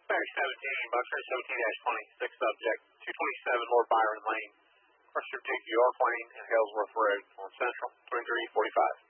Dispatch 17, Buckner 17-20, 6 subject, 227 Lord Byron Lane, First District York Lane and Halesworth Road on Central, 2345.